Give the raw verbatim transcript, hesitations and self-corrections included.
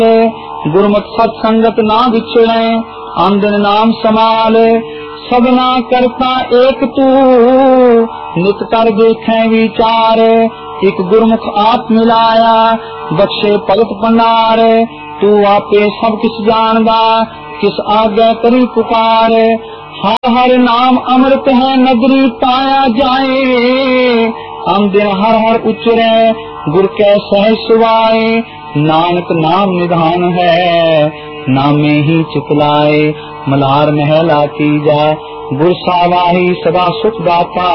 गुरमुख सत्संगत ना बिछड़े, आमदन नाम समाल। सबना करता एक तू, नित कर देखे विचार। एक गुरमुख आप मिलाया, बख्शे भगत भंडार। तू आपे सब किस जानदा, किस आगे करी पुकार। हर हर नाम अमृत है, नगरी पाया जाए। आमदिन हर हर उचरे, गुर के सह सुवाए। नानक नाम निधान है, नामे ही चितलाए। मल्हार महला की जाय, गुर सावाही सदा सुख दाता।